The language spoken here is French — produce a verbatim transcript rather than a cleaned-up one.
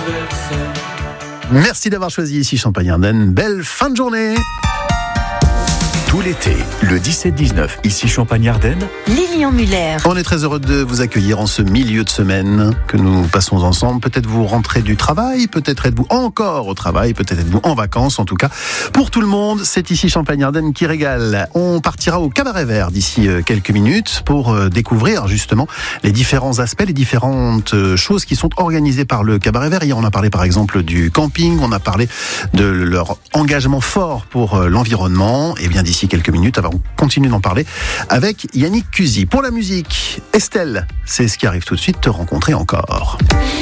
Merci d'avoir choisi ici Champagne-Ardenne. Belle fin de journée. Tout l'été, le dix-sept dix-neuf, ici Champagne-Ardenne. Lilian Muller. On est très heureux de vous accueillir en ce milieu de semaine que nous passons ensemble. Peut-être vous rentrez du travail, peut-être êtes-vous encore au travail, peut-être êtes-vous en vacances. En tout cas, pour tout le monde, c'est ici Champagne-Ardenne qui régale. On partira au Cabaret Vert d'ici quelques minutes pour découvrir justement les différents aspects, les différentes choses qui sont organisées par le Cabaret Vert. Hier, on a parlé par exemple du camping, on a parlé de leur engagement fort pour l'environnement. Et bien d'ici quelques minutes, on continue d'en parler avec Yannick Cusy. Pour la musique, Estelle, c'est ce qui arrive tout de suite, Te rencontrer encore.